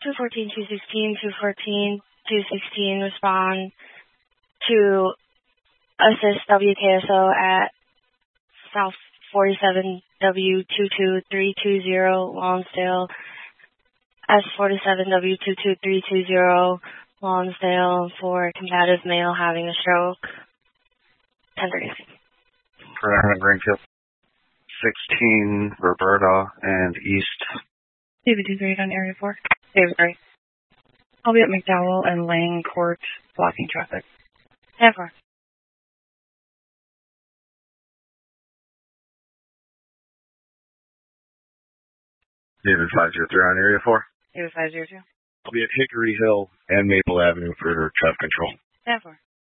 214, 216, 214, 216, respond to assist WKSO at South 47W22320 Lonsdale, S47W22320 Lonsdale for combative male having a stroke. 10:30. Correct, Greenfield. 16, Roberta, and East. David 23 on Area 4. David 3. I'll be at McDowell and Lang Court blocking traffic. 10-4. David 503 on Area 4. David 502. I'll be at Hickory Hill and Maple Avenue for traffic control. 10-4.